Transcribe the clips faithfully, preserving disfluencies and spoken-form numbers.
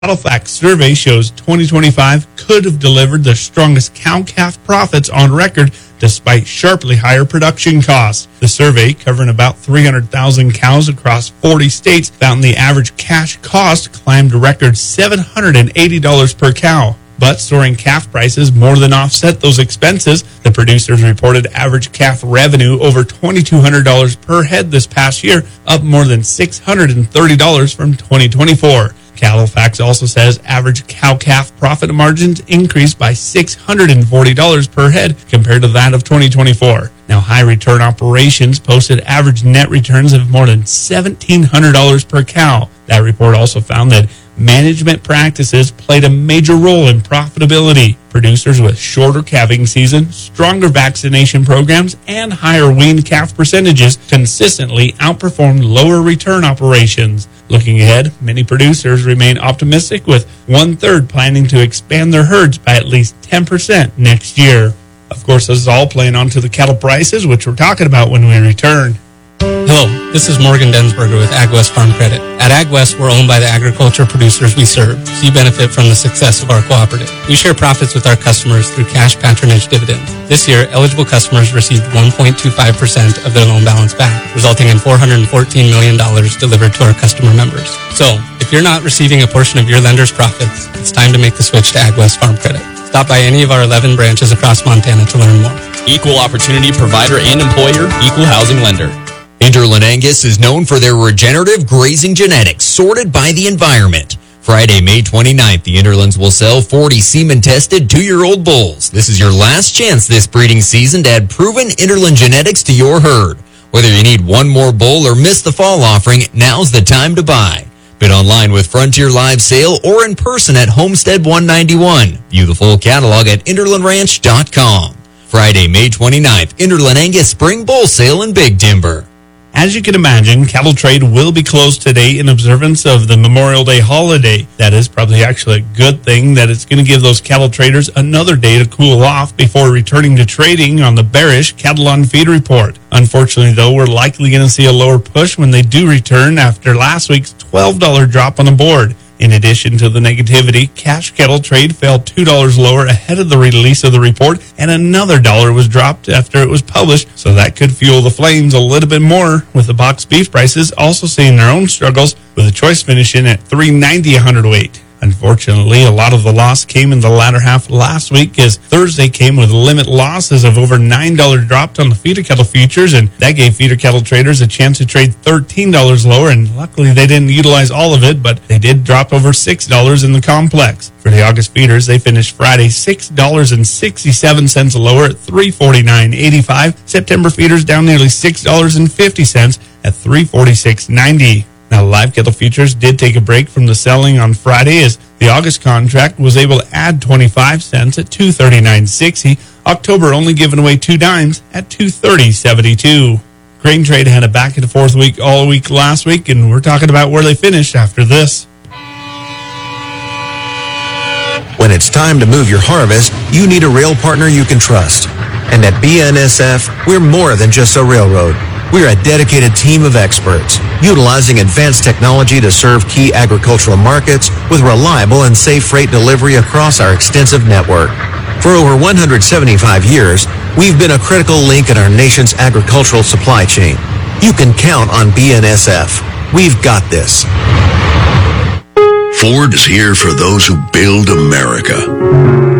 CattleFax survey shows twenty twenty-five could have delivered the strongest cow-calf profits on record despite sharply higher production costs. The survey, covering about three hundred thousand cows across forty states, found the average cash cost climbed a record seven hundred eighty dollars per cow. But soaring calf prices more than offset those expenses. The producers reported average calf revenue over two thousand two hundred dollars per head this past year, up more than six hundred thirty dollars from twenty twenty-four. CattleFax also says average cow-calf profit margins increased by six hundred forty dollars per head compared to that of twenty twenty-four. Now, high-return operations posted average net returns of more than one thousand seven hundred dollars per cow. That report also found that management practices played a major role in profitability. Producers with shorter calving season, stronger vaccination programs, and higher weaned calf percentages consistently outperformed lower return operations. Looking ahead, many producers remain optimistic, with one-third planning to expand their herds by at least ten percent next year. Of course, this is all playing onto the cattle prices, which we're talking about when we return. Hello, this is Morgan Densberger with AgWest Farm Credit. At AgWest, we're owned by the agriculture producers we serve, so you benefit from the success of our cooperative. We share profits with our customers through cash patronage dividends. This year, eligible customers received one point two five percent of their loan balance back, resulting in four hundred fourteen million dollars delivered to our customer members. So, if you're not receiving a portion of your lender's profits, it's time to make the switch to AgWest Farm Credit. Stop by any of our eleven branches across Montana to learn more. Equal opportunity provider and employer, equal housing lender. Interland Angus is known for their regenerative grazing genetics sorted by the environment. Friday, May twenty-ninth, the Interlands will sell forty semen-tested two-year-old bulls. This is your last chance this breeding season to add proven Interland genetics to your herd. Whether you need one more bull or miss the fall offering, now's the time to buy. Bid online with Frontier Live Sale or in person at Homestead one ninety-one. View the full catalog at interland ranch dot com. Friday, May twenty-ninth, Interland Angus Spring Bull Sale in Big Timber. As you can imagine, cattle trade will be closed today in observance of the Memorial Day holiday. That is probably actually a good thing, that it's going to give those cattle traders another day to cool off before returning to trading on the bearish Cattle on Feed report. Unfortunately, though, we're likely going to see a lower push when they do return after last week's twelve dollars drop on the board. In addition to the negativity, cash cattle trade fell two dollars lower ahead of the release of the report, and another dollar was dropped after it was published, so that could fuel the flames a little bit more, with the box beef prices also seeing their own struggles, with the choice finishing at three ninety a hundredweight. Unfortunately, a lot of the loss came in the latter half last week, as Thursday came with limit losses of over nine dollars dropped on the feeder cattle futures, and that gave feeder cattle traders a chance to trade thirteen dollars lower, and luckily they didn't utilize all of it, but they did drop over six dollars in the complex. For the August feeders, they finished Friday six dollars and sixty-seven cents lower at three forty-nine eighty-five. September feeders down nearly six dollars and fifty cents at three forty-six ninety. Now, live cattle futures did take a break from the selling on Friday, as the August contract was able to add twenty-five cents at two thirty-nine sixty. October only giving away two dimes at two thirty seventy-two. Grain trade had a back and forth week all week last week, and we're talking about where they finished after this. When it's time to move your harvest, you need a rail partner you can trust. And at B N S F, we're more than just a railroad. We're a dedicated team of experts, utilizing advanced technology to serve key agricultural markets with reliable and safe freight delivery across our extensive network. For over one hundred seventy-five years, we've been a critical link in our nation's agricultural supply chain. You can count on B N S F. We've got this. Ford is here for those who build America.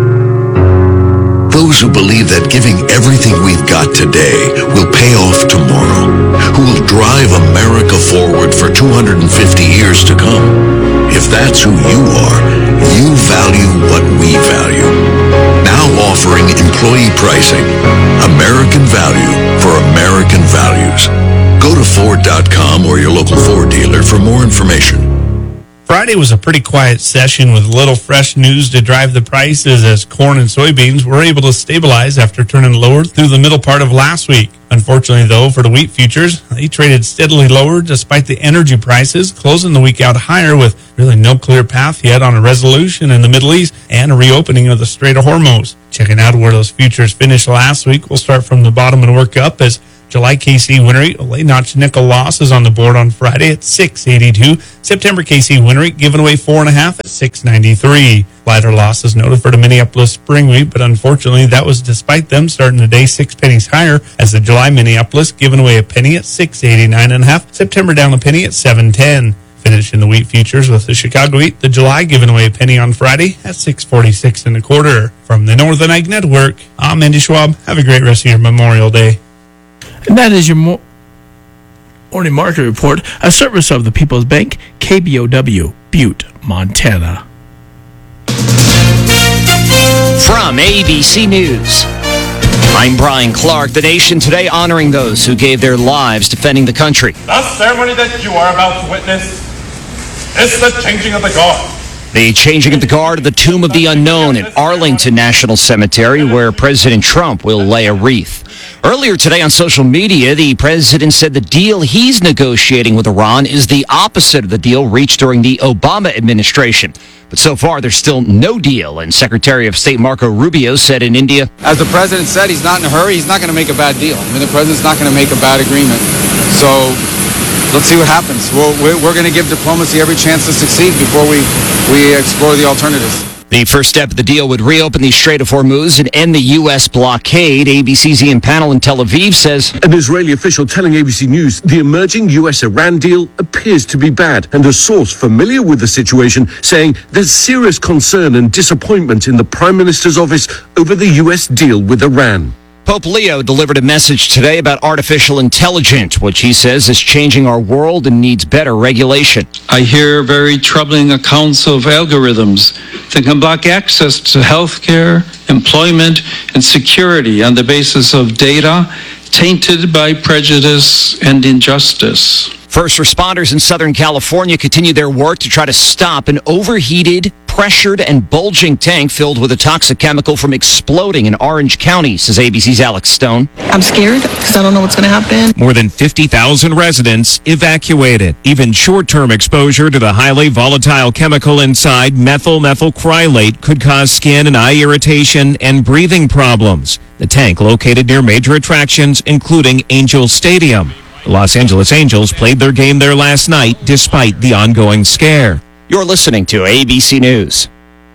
Those who believe that giving everything we've got today will pay off tomorrow, who will drive America forward for two hundred fifty years to come. If that's who you are, you value what we value. Now offering employee pricing, American value for American values. Go to Ford dot com or your local Ford dealer for more information. Friday was a pretty quiet session with little fresh news to drive the prices, as corn and soybeans were able to stabilize after turning lower through the middle part of last week. Unfortunately, though, for the wheat futures, they traded steadily lower despite the energy prices closing the week out higher, with really no clear path yet on a resolution in the Middle East and a reopening of the Strait of Hormuz. Checking out where those futures finished last week, we'll start from the bottom and work up, as July K C winter rate, a late notch nickel loss is on the board on Friday at six eighty-two. September K C winter rate giving away four and a half at six ninety-three. Lighter losses noted for the Minneapolis spring wheat, but unfortunately that was despite them starting the day six pennies higher, as the July Minneapolis giving away a penny at six eighty-nine and a half. September down a penny at seven ten. Finishing the wheat futures with the Chicago wheat, the July giving away a penny on Friday at six forty-six and a quarter. From the Northern Ag Network, I'm Andy Schwab. Have a great rest of your Memorial Day. And that is your mo- morning market report, a service of the People's Bank, K B O W, Butte, Montana. From A B C News, I'm Brian Clark. The nation today honoring those who gave their lives defending the country. The ceremony that you are about to witness is the changing of the guard. The changing of the guard at the Tomb of the Unknown at Arlington National Cemetery, where President Trump will lay a wreath. Earlier today on social media, the president said the deal he's negotiating with Iran is the opposite of the deal reached during the Obama administration. But so far, there's still no deal, and Secretary of State Marco Rubio said in India, as the president said, he's not in a hurry. He's not going to make a bad deal. I mean, the president's not going to make a bad agreement. So let's see what happens. We're, we're going to give diplomacy every chance to succeed before we, we explore the alternatives. The first step of the deal would reopen the Strait of Hormuz and end the U S blockade. A B C's Ian Pannell in Tel Aviv says, an Israeli official telling A B C News the emerging U S Iran deal appears to be bad, and a source familiar with the situation saying there's serious concern and disappointment in the Prime Minister's office over the U S deal with Iran. Pope Leo delivered a message today about artificial intelligence, which he says is changing our world and needs better regulation. I hear very troubling accounts of algorithms that can block access to health care, employment, and security on the basis of data tainted by prejudice and injustice. First responders in Southern California continue their work to try to stop an overheated, pressured, and bulging tank filled with a toxic chemical from exploding in Orange County, says A B C's Alex Stone. I'm scared because I don't know what's going to happen. More than fifty thousand residents evacuated. Even short-term exposure to the highly volatile chemical inside methyl methylcrylate could cause skin and eye irritation and breathing problems. The tank located near major attractions, including Angel Stadium. The Los Angeles Angels played their game there last night despite the ongoing scare. You're listening to A B C News.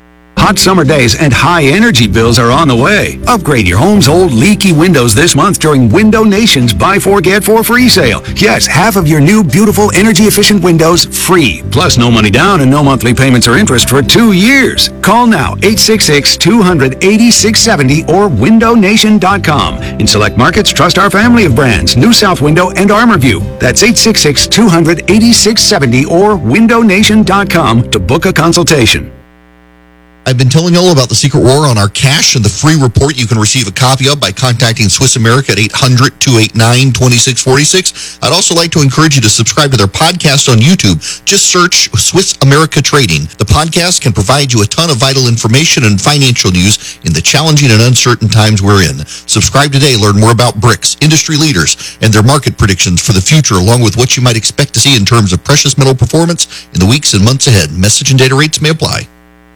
Hot summer days and high energy bills are on the way. Upgrade your home's old leaky windows this month during Window Nation's Buy Four Get Four free sale. Yes, half of your new beautiful energy efficient windows free. Plus no money down and no monthly payments or interest for two years. Call now eight six six, two hundred, eighty-six seventy or window nation dot com. In select markets, trust our family of brands, New South Window and ArmorView. That's eight six six, two hundred, eighty-six seventy or window nation dot com to book a consultation. I've been telling you all about the Secret War on our cash and the free report you can receive a copy of by contacting Swiss America at eight hundred, two eight nine, two six four six. I'd also like to encourage you to subscribe to their podcast on YouTube. Just search Swiss America Trading. The podcast can provide you a ton of vital information and financial news in the challenging and uncertain times we're in. Subscribe today. Learn more about BRICS, industry leaders, and their market predictions for the future, along with what you might expect to see in terms of precious metal performance in the weeks and months ahead. Message and data rates may apply.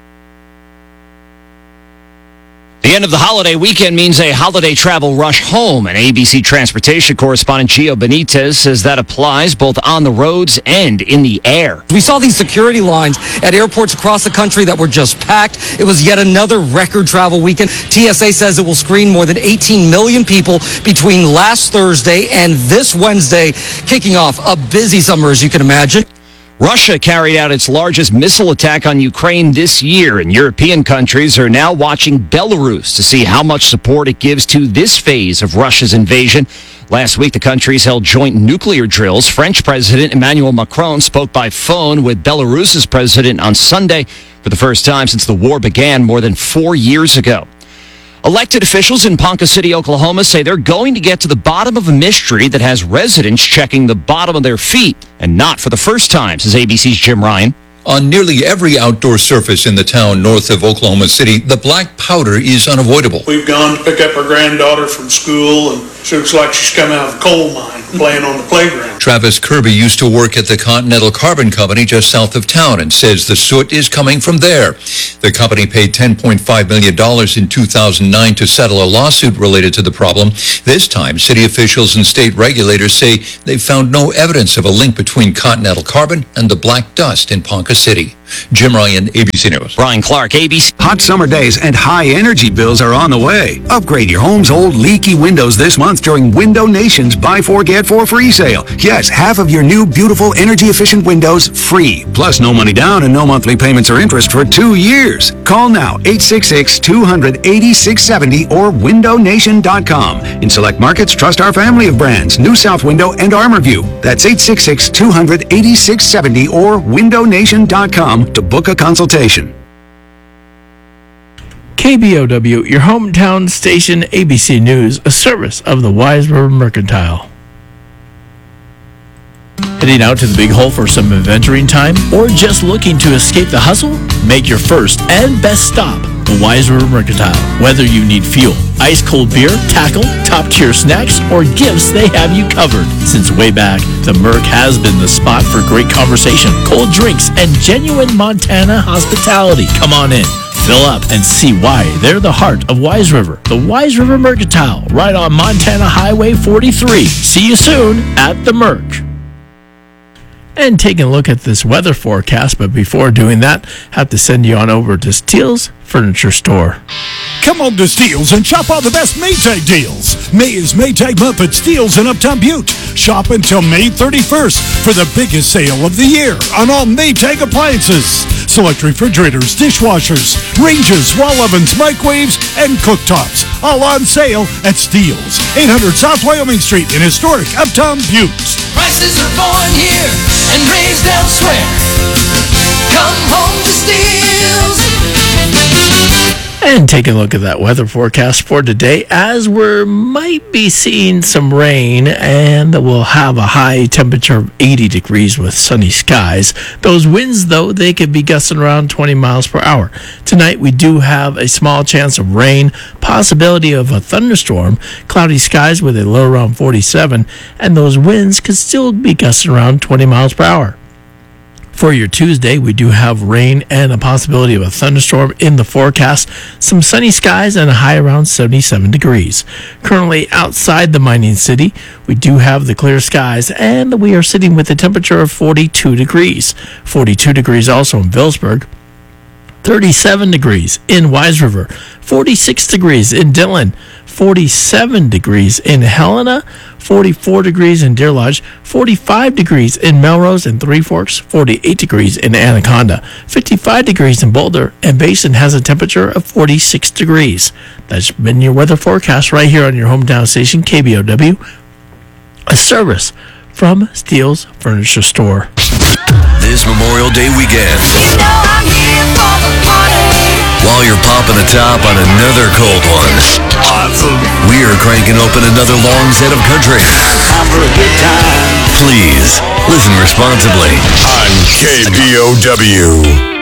The end of the holiday weekend means a holiday travel rush home, and A B C Transportation correspondent Gio Benitez says that applies both on the roads and in the air. We saw these security lines at airports across the country that were just packed. It was yet another record travel weekend. T S A says it will screen more than eighteen million people between last Thursday and this Wednesday, kicking off a busy summer, as you can imagine. Russia carried out its largest missile attack on Ukraine this year, and European countries are now watching Belarus to see how much support it gives to this phase of Russia's invasion. Last week, the countries held joint nuclear drills. French President Emmanuel Macron spoke by phone with Belarus's president on Sunday for the first time since the war began more than four years ago. Elected officials in Ponca City, Oklahoma say they're going to get to the bottom of a mystery that has residents checking the bottom of their feet, and not for the first time, says A B C's Jim Ryan. On nearly every outdoor surface in the town north of Oklahoma City, the black powder is unavoidable. We've gone to pick up our granddaughter from school, and She looks like she's come out of a coal mine playing on the playground. Travis Kirby used to work at the Continental Carbon Company just south of town and says the soot is coming from there. The company paid ten point five million dollars in two thousand nine to settle a lawsuit related to the problem. This time, city officials and state regulators say they've found no evidence of a link between Continental Carbon and the black dust in Ponca City. Jim Ryan, A B C News. Brian Clark, A B C. Hot summer days and high energy bills are on the way. Upgrade your home's old leaky windows this month during Window Nation's Buy Four Get Four free sale. Yes, half of your new beautiful energy efficient windows free. Plus no money down and no monthly payments or interest for two years. Call now eight six six, two hundred, eighty-six seventy or window nation dot com. In select markets, trust our family of brands, New South Window and ArmorView. That's eight six six, two hundred, eighty-six seventy or window nation dot com to book a consultation. K B O W, your hometown station, A B C News, a service of the Wise River Mercantile. Heading out to the Big Hole for some adventuring time, or just looking to escape the hustle? Make your first and best stop the Wise River Mercantile. Whether you need fuel, ice-cold beer, tackle, top-tier snacks, or gifts, they have you covered. Since way back, the Merc has been the spot for great conversation, cold drinks, and genuine Montana hospitality. Come on in, fill up, and see why they're the heart of Wise River. The Wise River Mercantile, right on Montana Highway forty-three. See you soon at the Merc. And taking a look at this weather forecast, but before doing that, have to send you on over to Steele's Furniture Store. Come on to Steele's and shop all the best Maytag deals. May is Maytag month at Steele's in Uptown Butte. Shop until May thirty-first for the biggest sale of the year on all Maytag appliances. Select refrigerators, dishwashers, ranges, wall ovens, microwaves, and cooktops. All on sale at Steele's. eight hundred South Wyoming Street in historic Uptown Butte. Prices are born here and raised elsewhere. Come home to Steele's. And take a look at that weather forecast for today, as we might be seeing some rain, and we'll have a high temperature of eighty degrees with sunny skies. Those winds, though, they could be gusting around twenty miles per hour. Tonight, we do have a small chance of rain, possibility of a thunderstorm, cloudy skies with a low around forty-seven, and those winds could still be gusting around twenty miles per hour. For your Tuesday, we do have rain and a possibility of a thunderstorm in the forecast. Some sunny skies and a high around seventy-seven degrees. Currently outside the mining city, we do have the clear skies, and we are sitting with a temperature of forty-two degrees. forty-two degrees also in Villsburg. thirty-seven degrees in Wise River. forty-six degrees in Dillon. forty-seven degrees in Helena. forty-four degrees in Deer Lodge, forty-five degrees in Melrose and Three Forks, forty-eight degrees in Anaconda, fifty-five degrees in Boulder, and Basin has a temperature of forty-six degrees. That's been your weather forecast right here on your hometown station, K B O W, a service from Steele's Furniture Store. This Memorial Day weekend, You know I'm here for the party. while you're popping a top on another cold one, Awesome. we are cranking open another long set of country. Time for a good time. Please, listen responsibly. On K B O W.